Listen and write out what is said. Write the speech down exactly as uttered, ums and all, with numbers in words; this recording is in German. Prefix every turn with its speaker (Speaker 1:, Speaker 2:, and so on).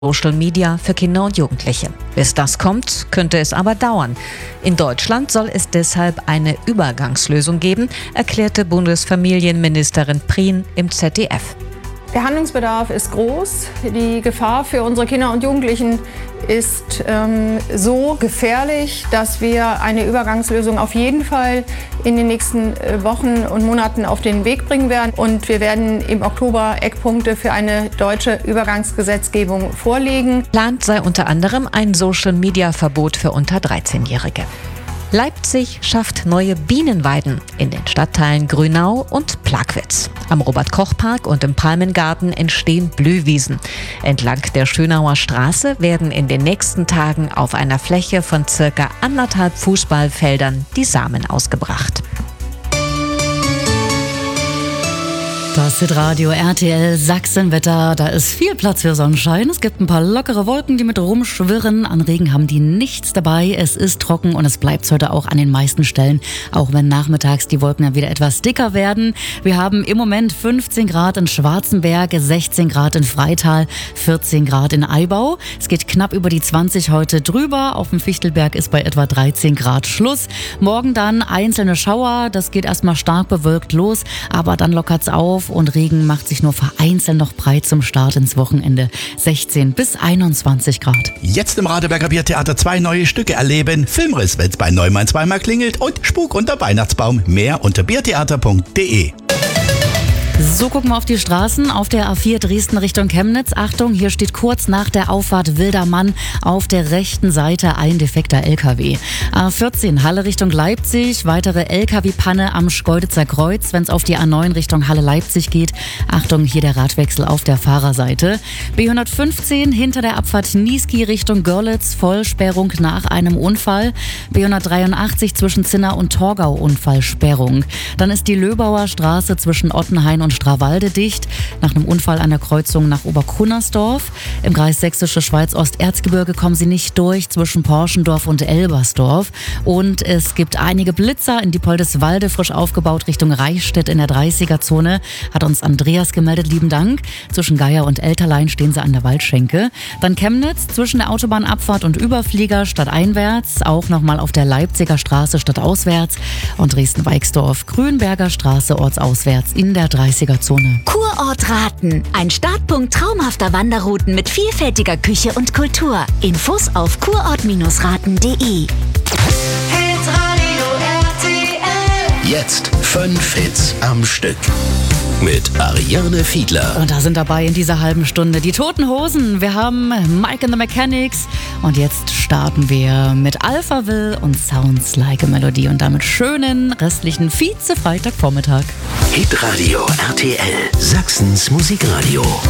Speaker 1: Social Media für Kinder und Jugendliche. Bis das kommt, könnte es aber dauern. In Deutschland soll es deshalb eine Übergangslösung geben, erklärte Bundesfamilienministerin Prien im Z D F.
Speaker 2: Der Handlungsbedarf ist groß. Die Gefahr für unsere Kinder und Jugendlichen ist ähm, so gefährlich, dass wir eine Übergangslösung auf jeden Fall in den nächsten Wochen und Monaten auf den Weg bringen werden. Und wir werden im Oktober Eckpunkte für eine deutsche Übergangsgesetzgebung vorlegen.
Speaker 1: Geplant sei unter anderem ein Social-Media-Verbot für unter dreizehnjährige. Leipzig schafft neue Bienenweiden in den Stadtteilen Grünau und Plagwitz. Am Robert-Koch-Park und im Palmengarten entstehen Blühwiesen. Entlang der Schönauer Straße werden in den nächsten Tagen auf einer Fläche von circa anderthalb Fußballfeldern die Samen ausgebracht.
Speaker 3: Das Hitradio R T L Sachsenwetter, da ist viel Platz für Sonnenschein. Es gibt ein paar lockere Wolken, die mit rumschwirren. An Regen haben die nichts dabei. Es ist trocken und es bleibt heute auch an den meisten Stellen, auch wenn nachmittags die Wolken dann wieder etwas dicker werden. Wir haben im Moment fünfzehn Grad in Schwarzenberg, sechzehn Grad in Freital, vierzehn Grad in Eibau. Es geht knapp über die zwanzig heute drüber. Auf dem Fichtelberg ist bei etwa dreizehn Grad Schluss. Morgen dann einzelne Schauer. Das geht erstmal stark bewölkt los, aber dann lockert's auf. Und Regen macht sich nur vereinzelt noch breit zum Start ins Wochenende. sechzehn bis einundzwanzig Grad.
Speaker 4: Jetzt im Radeberger Biertheater zwei neue Stücke erleben. Filmriss, wenn's bei Neumann zweimal klingelt und Spuk unter Weihnachtsbaum. Mehr unter biertheater punkt de.
Speaker 3: So, gucken wir auf die Straßen. Auf der A vier Dresden Richtung Chemnitz. Achtung, hier steht kurz nach der Auffahrt Wilder Mann auf der rechten Seite ein defekter L K W. A vierzehn Halle Richtung Leipzig. Weitere L K W-Panne am Schkeuditzer Kreuz, wenn es auf die A neun Richtung Halle-Leipzig geht. Achtung, hier der Radwechsel auf der Fahrerseite. B hundertfünfzehn hinter der Abfahrt Niesky Richtung Görlitz. Vollsperrung nach einem Unfall. B hundertdreiundachtzig zwischen Zinna und Torgau Unfallsperrung. Dann ist die Löbauer Straße zwischen Ottenhain und Strawalde dicht, nach einem Unfall an der Kreuzung nach Oberkunnersdorf. Im Kreis Sächsische Schweiz-Osterzgebirge kommen sie nicht durch zwischen Porschendorf und Elbersdorf. Und es gibt einige Blitzer in Diepoldeswalde, frisch aufgebaut Richtung Reichstätt in der dreißiger-Zone. Hat uns Andreas gemeldet, lieben Dank. Zwischen Geier und Elterlein stehen sie an der Waldschenke. Dann Chemnitz zwischen der Autobahnabfahrt und Überflieger stadteinwärts, auch nochmal auf der Leipziger Straße stadtauswärts und Dresden-Weixdorf, Grünberger Straße ortsauswärts in der dreißiger-Zone.
Speaker 5: Kurort Raten. Ein Startpunkt traumhafter Wanderrouten mit vielfältiger Küche und Kultur. Infos auf kurort raten punkt de.
Speaker 6: Hitradio R T L.
Speaker 4: Jetzt fünf Hits am Stück. Mit Ariane Fiedler.
Speaker 3: Und da sind dabei in dieser halben Stunde die Toten Hosen. Wir haben Mike and the Mechanics. Und jetzt starten wir mit Alphaville und Sounds Like a Melody. Und damit schönen restlichen Vize-Freitagvormittag.
Speaker 4: Hitradio R T L. Sachsens Musikradio.